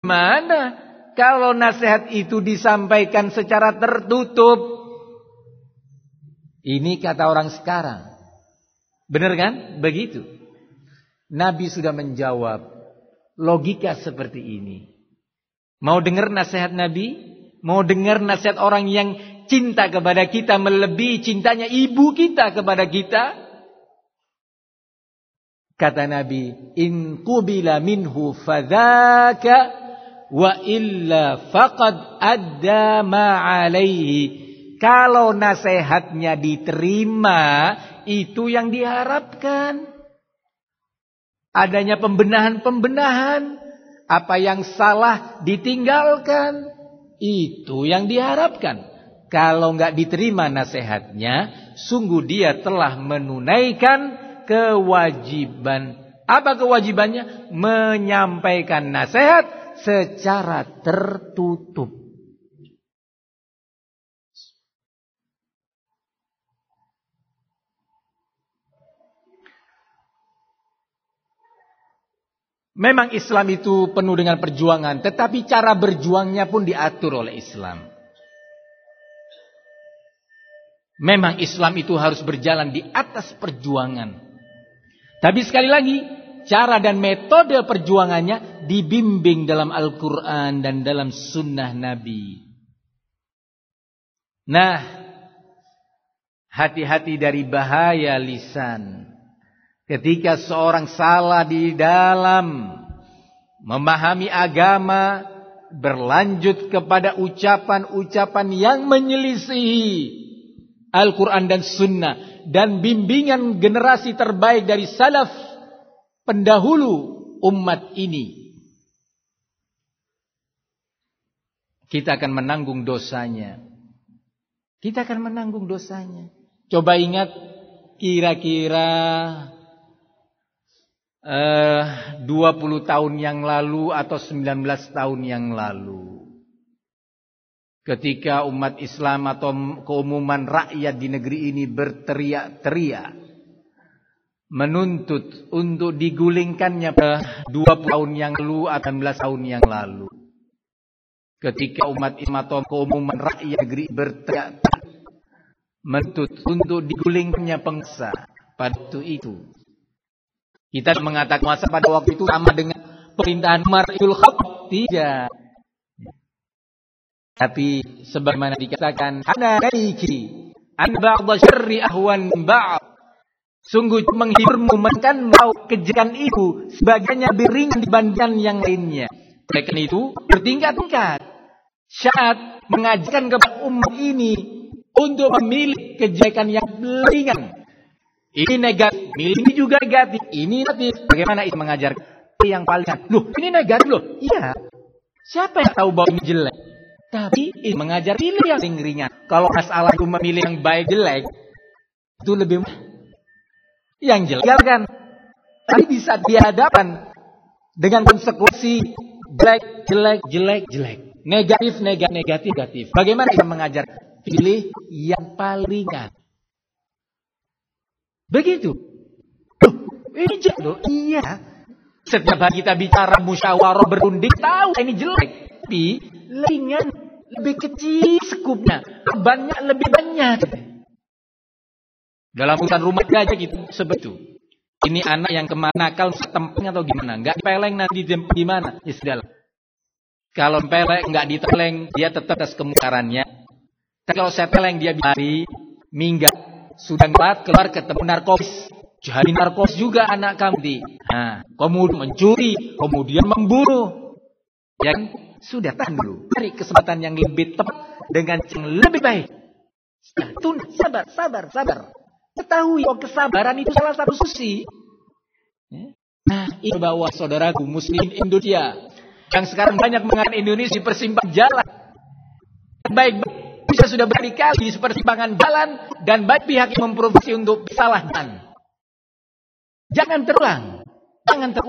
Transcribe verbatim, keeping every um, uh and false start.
Mana kalau nasihat itu disampaikan secara tertutup? Ini kata orang sekarang. Benar kan? Begitu. Nabi sudah menjawab logika seperti ini. Mau dengar nasihat Nabi? Mau dengar nasihat orang yang cinta kepada kita melebihi cintanya ibu kita kepada kita? Kata Nabi, in qubila minhu fadzaka wa illa faqad adda ma alaihi. Kalau nasihatnya diterima, itu yang diharapkan. Adanya pembenahan-pembenahan, apa yang salah ditinggalkan, itu yang diharapkan. Kalau enggak diterima nasihatnya, sungguh dia telah menunaikan kewajiban. Apa kewajibannya? Menyampaikan nasihat secara tertutup. Memang Islam itu penuh dengan perjuangan, tetapi cara berjuangnya pun diatur oleh Islam. Memang Islam itu harus berjalan di atas perjuangan. Tapi sekali lagi, cara dan metode perjuangannya dibimbing dalam Al-Quran dan dalam sunnah Nabi. Nah, hati-hati dari bahaya lisan. Ketika seorang salah di dalam memahami agama, berlanjut kepada ucapan-ucapan yang menyelisihi Al-Quran dan Sunnah dan bimbingan generasi terbaik dari salaf pendahulu umat ini, kita akan menanggung dosanya. Kita akan menanggung dosanya. Coba ingat kira-kira eh, dua puluh tahun yang lalu atau sembilan belas tahun yang lalu. Ketika umat Islam atau keumuman rakyat di negeri ini berteriak-teriak menuntut untuk digulingkannya dua puluh tahun yang lalu atau sembilan belas tahun yang lalu. Ketika umat Islam atau keumuman rakyat negeri berteriak-teriak menuntut untuk digulingkannya penguasa pada waktu itu. Kita mengatakan masa pada waktu itu sama dengan pemerintahan Umar ibn Khattab. Tidak. Tapi sebagaimana dikatakan, ana naiki an ba'd syarri ahwan ba'd. Sungguh menghiburmu menekan mau kejadian itu sebagainya lebih ringan dibandingkan yang lainnya. Oleh karena itu bertingkat-tingkat syariat mengajarkan kepada umat ini untuk memilih kejadian yang ringan. Ini negatif, milih ini juga negatif, ini negatif. Bagaimana itu mengajar yang paling? Loh, ini negatif loh. Iya. Siapa yang tahu bahwa ini jelek? Tapi ini mengajar pilih yang ringan. Kalau masalah itu memilih yang baik jelek, itu lebih yang jelek kan. Tapi bisa dihadapkan dengan konsekuensi jelek, jelek, jelek, jelek, negatif, negatif, negatif, negatif. Bagaimana kita mengajar pilih yang paling ringan? Begitu. Loh, ini jelek loh. Iya. Setiap hari kita bicara musyawarah berunding, tahu ini jelek. Tapi ringan, lebih kecil skupnya, banyak lebih banyak. Dalam urusan rumah aja gitu sebetul. Ini anak yang kemana kalau setempeng atau gimana? Enggak dipeleng nanti di mana? Ya sudah. Kalau peleng enggak diteleng, dia tetap atas kemungkarannya. Tapi kalau saya peleng dia hari minggat, sudah empat keluar ketemu narkobis. Jadi narkobis juga anak kamu. Nah, kemudian mencuri, kemudian membunuh. Ya kan? Sudah, tahan dulu. Cari kesempatan yang lebih tepat dengan yang lebih baik. Tunda, sabar, sabar, sabar. Ketahui bahwa kesabaran itu salah satu solusi. Nah, ini bahwa saudaraku muslim Indonesia yang sekarang banyak mengatakan Indonesia di persimpangan jalan. Baik, bisa sudah berkali-kali di persimpangan jalan dan baik pihak yang memprovokasi untuk salah jalan. Jangan terulang. Jangan terulang.